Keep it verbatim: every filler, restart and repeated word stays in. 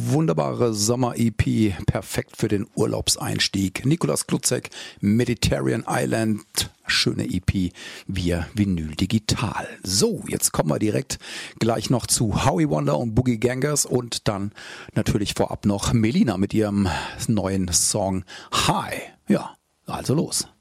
wunderbare Sommer-E P, perfekt für den Urlaubseinstieg. Nikolaus Klutzek, Mediterranean Island, schöne E P via Vinyl Digital. So, jetzt kommen wir direkt gleich noch zu Howie Wonder und Boogie Gangers und dann natürlich vorab noch Melina mit ihrem neuen Song Hi. Ja, also los.